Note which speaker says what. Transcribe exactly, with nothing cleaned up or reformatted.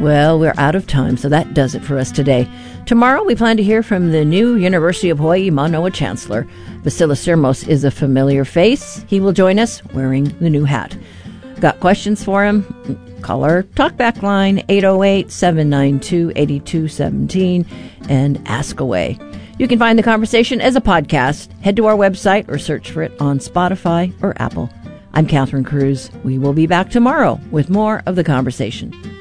Speaker 1: Well, we're out of time, so that does it for us today. Tomorrow, we plan to hear from the new University of Hawaii Manoa Chancellor. Basilis Sermos is a familiar face. He will join us wearing the new hat. Got questions for him? Call our talkback line, eight oh eight, seven nine two, eight two one seven, and ask away. You can find the conversation as a podcast. Head to our website or search for it on Spotify or Apple. I'm Catherine Cruz. We will be back tomorrow with more of the conversation.